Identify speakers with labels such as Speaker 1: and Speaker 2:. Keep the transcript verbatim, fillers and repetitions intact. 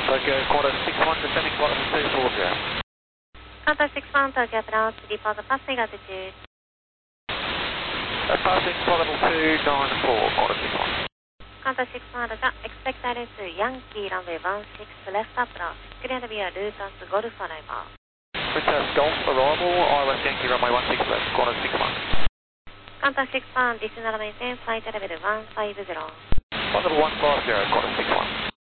Speaker 1: Tokyo quarter six one, descending flight level two four zero.
Speaker 2: Qantas six one, Tokyo approach, report passing altitude.
Speaker 1: Uh, passing flight level two nine four, quarter six one.
Speaker 2: Qantas six one, expect direct to Yankee runway one six left approach, clear to be a route as Golf arrival.
Speaker 1: Princess Golf arrival, I W S Yankee runway one six left, quarter six one.
Speaker 2: Qantas six one, additional maintain flight level one five zero.
Speaker 1: Flight level one five zero, quarter six one.